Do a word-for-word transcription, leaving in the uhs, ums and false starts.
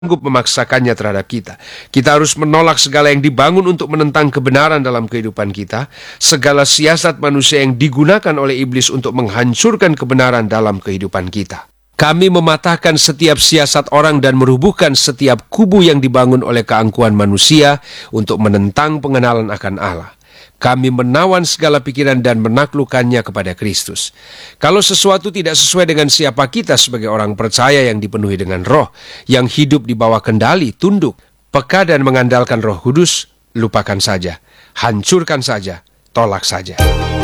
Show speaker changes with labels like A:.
A: sanggup memaksakannya terhadap kita. Kita harus menolak segala yang dibangun untuk menentang kebenaran dalam kehidupan kita, segala siasat manusia yang digunakan oleh iblis untuk menghancurkan kebenaran dalam kehidupan kita. Kami mematahkan setiap siasat orang dan merubuhkan setiap kubu yang dibangun oleh keangkuhan manusia untuk menentang pengenalan akan Allah. Kami menawan segala pikiran dan menaklukkannya kepada Kristus. Kalau sesuatu tidak sesuai dengan siapa kita sebagai orang percaya yang dipenuhi dengan roh, yang hidup di bawah kendali, tunduk, peka dan mengandalkan Roh Kudus, lupakan saja, hancurkan saja, tolak saja.